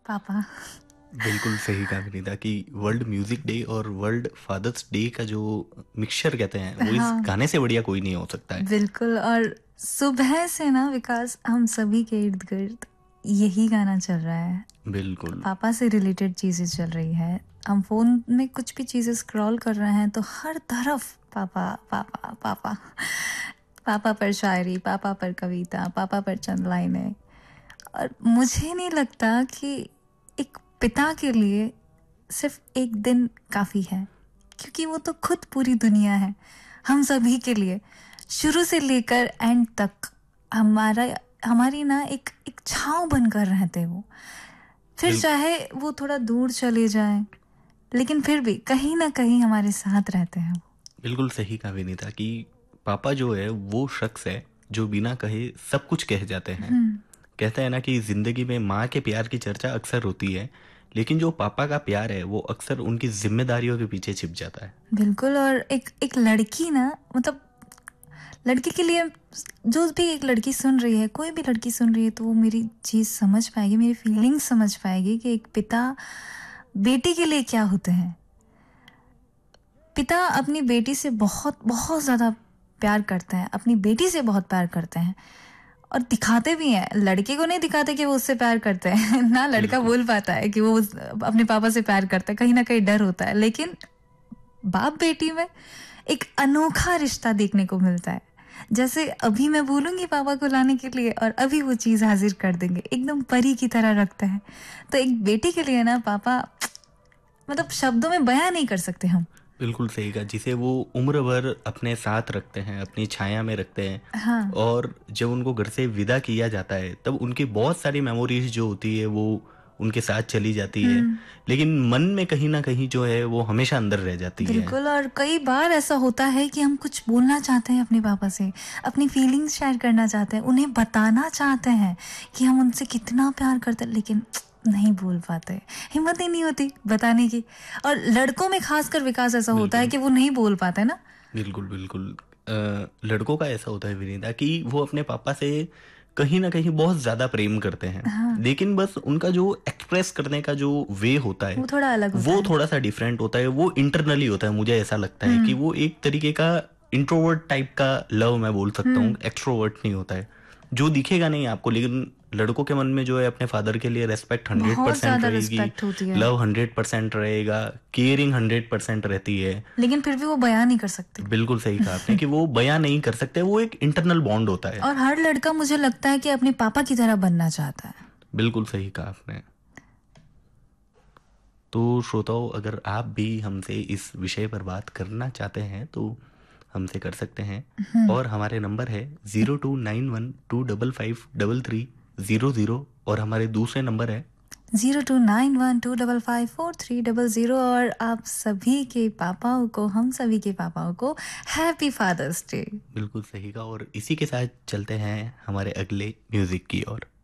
पापा। बिल्कुल सही कहा विनीता कि वर्ल्ड म्यूजिक डे और वर्ल्ड फादर्स डे का जो मिक्सचर कहते हैं वो इस हाँ, गाने से बढ़िया कोई नहीं हो सकता है। बिल्कुल। और सुबह से ना विकास हम सभी के इर्द गिर्द यही गाना चल रहा है। बिल्कुल पापा से रिलेटेड चीजें चल रही है। हम फोन में कुछ भी चीजें स्क्रॉल कर रहे हैं तो हर तरफ पापा पापा पापा। पापा पर शायरी, पापा पर कविता, पापा पर चंद लाइनें। और मुझे नहीं लगता कि एक पिता के लिए सिर्फ एक दिन काफी है, क्योंकि वो तो खुद पूरी दुनिया है हम सभी के लिए। शुरू से लेकर एंड तक हमारा हमारी ना एक एक छांव बनकर रहते वो। फिर बिल, चाहे वो थोड़ा दूर चले जाए, लेकिन फिर भी कहीं ना कहीं हमारे साथ रहते हैं वो। बिल्कुल सही कहा विनीता कि पापा जो है वो शख्स है जो बिना कहे सब कुछ कह जाते हैं। कहते हैं ना कि जिंदगी में माँ के प्यार की चर्चा अक्सर होती है, लेकिन जो पापा का प्यार है वो अक्सर उनकी जिम्मेदारियों के पीछे छिप जाता है। बिल्कुल। और एक एक लड़की ना, मतलब लड़की के लिए, जो भी एक लड़की सुन रही है, कोई भी लड़की सुन रही है, तो वो मेरी चीज़ समझ पाएगी, मेरी फीलिंग्स समझ पाएगी कि एक पिता बेटी के लिए क्या होते हैं। पिता अपनी बेटी से बहुत बहुत ज़्यादा प्यार करते हैं, अपनी बेटी से बहुत प्यार करते हैं। और दिखाते भी हैं। लड़के को नहीं दिखाते कि वो उससे प्यार करते हैं ना लड़का बिल्कुल बोल पाता है कि वो अपने पापा से प्यार करता है, कहीं ना कहीं डर होता है। लेकिन बाप बेटी में एक अनोखा रिश्ता देखने को मिलता है। जैसे अभी मैं बोलूंगी पापा को लाने के लिए और अभी वो चीज हाजिर कर देंगे, एकदम परी की तरह रखते हैं। तो एक बेटी के लिए ना पापा, मतलब शब्दों में बयां नहीं कर सकते हम। बिल्कुल सही कहा, जिसे वो उम्र भर अपने साथ रखते हैं, अपनी छाया में रखते हैं। हाँ। और जब उनको घर से विदा किया जाता है तब उनकी बहुत सारी मेमोरीज जो होती है वो उनके साथ चली जाती है, हम्म। लेकिन मन में कहीं ना कहीं जो है वो हमेशा अंदर रह जाती है। बिल्कुल। और कई बार ऐसा होता है कि हम कुछ बोलना चाहते हैं अपने पापा से, अपनी फीलिंग्स शेयर करना चाहते हैं, उन्हें बताना चाहते हैं कि हम उनसे कितना प्यार करते हैं, लेकिन नहीं बोल पाते, हिम्मत ही नहीं होती बताने की। और लड़कों में खासकर विकास ऐसा होता है बिल्कुल कि वो नहीं बोल पाते ना। बिल्कुल बिल्कुल लड़कों का ऐसा होता है विनीता कि वो अपने पापा से कहीं ना कहीं बहुत ज्यादा प्रेम करते हैं, हाँ, लेकिन बस उनका जो एक्सप्रेस करने का जो वे होता है वो थोड़ा अलग होता वो है। थोड़ा सा डिफरेंट होता है, वो इंटरनली होता है। मुझे ऐसा लगता है कि हम्म। वो एक तरीके का इंट्रोवर्ट टाइप का लव मैं बोल सकता हूँ, हम्म। एक्सट्रोवर्ट नहीं होता है, जो दिखेगा नहीं आपको, लेकिन लड़कों के मन में जो है अपने फादर के लिए रेस्पेक्ट हंड्रेड बहुत परसेंट ज्यादा रहेगी, रिस्पेक्ट होती है, लव 100% रहेगा, केयरिंग 100% रहती है। लेकिन फिर भी वो बयां नहीं कर सकते। बिल्कुल सही कहा आपने कि वो बयां नहीं कर सकते, वो एक इंटरनल बॉन्ड होता है। और हर लड़का मुझे लगता है कि अपने पापा की तरह बनना चाहता है। बिल्कुल सही कहा आपने। तो श्रोताओं, अगर आप भी हमसे इस विषय पर बात करना चाहते हैं तो हमसे कर सकते हैं। और हमारे नंबर है 0291255300, और हमारे दूसरे नंबर है 0291255430। और आप सभी के पापाओं को, हम सभी के पापाओं को हैप्पी फादर्स डे। बिल्कुल सही कहा। और इसी के साथ चलते हैं हमारे अगले म्यूजिक की ओर।